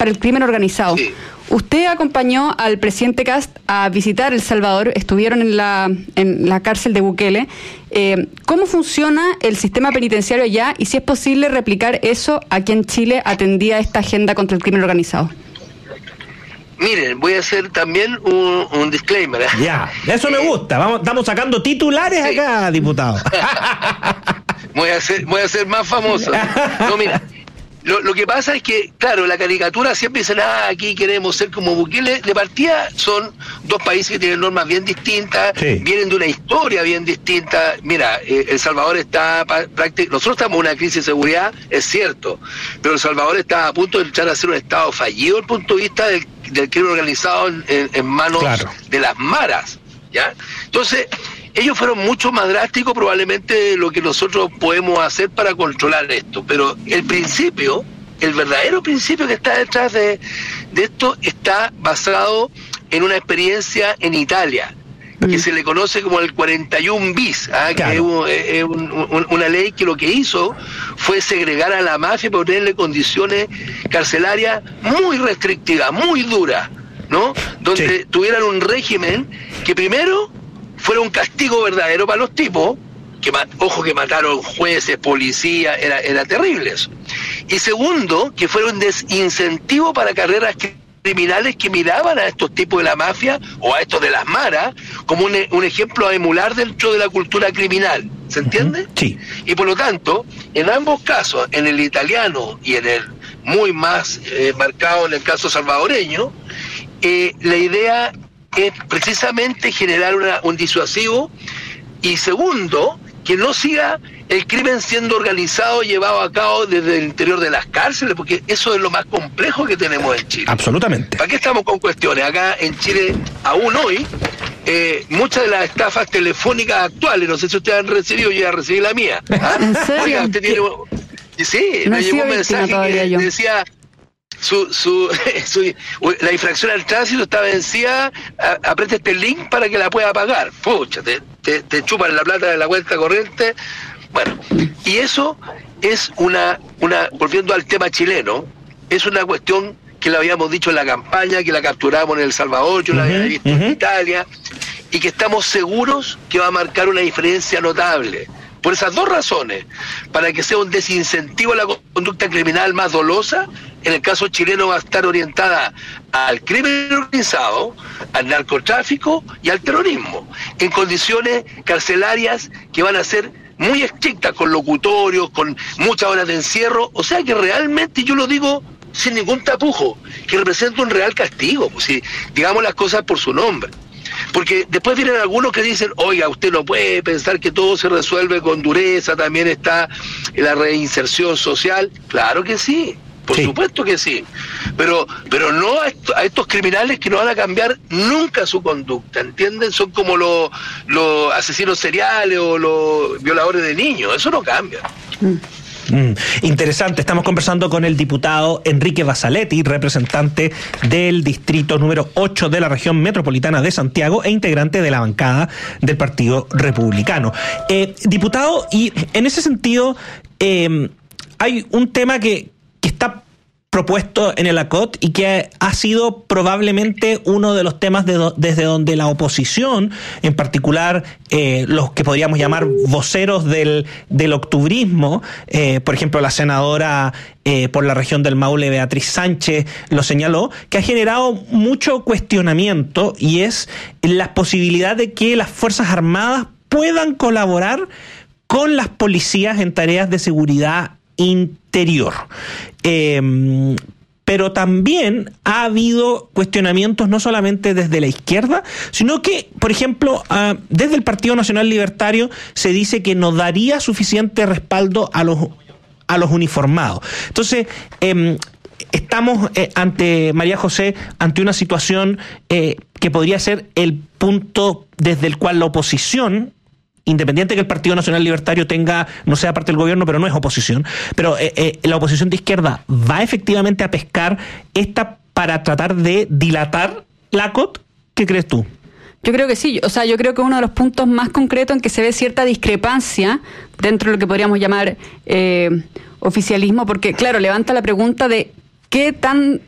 para el crimen organizado. Sí. Usted acompañó al presidente Kast a visitar El Salvador, estuvieron en la cárcel de Bukele. ¿Cómo funciona el sistema penitenciario allá y si es posible replicar eso aquí en Chile atendía esta agenda contra el crimen organizado? Miren, voy a hacer también un disclaimer. Ya, eso me gusta. Estamos sacando titulares sí. acá, diputado. Voy a ser más famoso. No, mira, lo que pasa es que, claro, la caricatura siempre dicen, aquí queremos ser como Bukele. De partida son dos países que tienen normas bien distintas, sí. Vienen de una historia bien distinta. Mira, El Salvador está prácticamente... Nosotros estamos en una crisis de seguridad, es cierto, pero El Salvador está a punto de entrar a ser un estado fallido desde el punto de vista del crimen organizado en manos de las maras, ¿ya? Entonces, ellos fueron mucho más drásticos probablemente de lo que nosotros podemos hacer para controlar esto, pero el verdadero principio que está detrás de esto está basado en una experiencia en Italia, que se le conoce como el 41 bis, claro. Que es una ley que lo que hizo fue segregar a la mafia para ponerle condiciones carcelarias muy restrictivas, muy duras, ¿no? Donde tuvieran un régimen que primero fuera un castigo verdadero para los tipos, que mataron jueces, policías, era terrible eso. Y segundo, que fuera un desincentivo para carreras criminales que miraban a estos tipos de la mafia o a estos de las maras como un ejemplo a emular dentro de la cultura criminal. ¿Se entiende? Sí. Y por lo tanto, en ambos casos, en el italiano y en el muy más marcado en el caso salvadoreño, la idea es precisamente generar un disuasivo y segundo, que no siga el crimen siendo organizado, llevado a cabo desde el interior de las cárceles, porque eso es lo más complejo que tenemos en Chile. Absolutamente. ¿Para qué estamos con cuestiones? Acá en Chile, aún hoy, muchas de las estafas telefónicas actuales, no sé si ustedes han recibido, yo ya recibí la mía. ¿En serio? Oiga, usted tiene... Sí, no me llegó un mensaje que decía... la infracción al tránsito está vencida, apriete este link para que la pueda pagar. Pucha, te chupan la plata de la cuenta corriente. Bueno, y eso es volviendo al tema chileno, es una cuestión que le habíamos dicho en la campaña, que la capturamos en El Salvador, yo la había visto en Italia, y que estamos seguros que va a marcar una diferencia notable. Por esas dos razones, para que sea un desincentivo a la conducta criminal más dolosa, en el caso chileno va a estar orientada al crimen organizado, al narcotráfico y al terrorismo, en condiciones carcelarias que van a ser muy estrictas, con locutorios, con muchas horas de encierro, o sea que realmente, yo lo digo sin ningún tapujo, que representa un real castigo, si digamos las cosas por su nombre. Porque después vienen algunos que dicen, oiga, usted no puede pensar que todo se resuelve con dureza, también está la reinserción social. Claro que sí, por supuesto que sí, pero no a estos criminales que no van a cambiar nunca su conducta, ¿entienden? Son como los asesinos seriales o los violadores de niños, eso no cambia. Interesante, estamos conversando con el diputado Enrique Basaletti, representante del distrito número 8 de la región metropolitana de Santiago e integrante de la bancada del Partido Republicano. Diputado, y en ese sentido hay un tema que está propuesto en el ACOT y que ha sido probablemente uno de los temas desde donde la oposición, en particular los que podríamos llamar voceros del octubrismo, por ejemplo la senadora por la región del Maule, Beatriz Sánchez, lo señaló, que ha generado mucho cuestionamiento, y es la posibilidad de que las Fuerzas Armadas puedan colaborar con las policías en tareas de seguridad interior. Pero también ha habido cuestionamientos no solamente desde la izquierda, sino que, por ejemplo, desde el Partido Nacional Libertario se dice que no daría suficiente respaldo a los uniformados. Entonces, estamos María José, ante una situación que podría ser el punto desde el cual la oposición, independiente que el Partido Nacional Libertario no sea parte del gobierno, pero no es oposición, pero la oposición de izquierda va efectivamente a pescar esta para tratar de dilatar la ACOT. ¿Qué crees tú? Yo creo que sí, yo creo que uno de los puntos más concretos en que se ve cierta discrepancia dentro de lo que podríamos llamar oficialismo, porque claro, levanta la pregunta de qué tan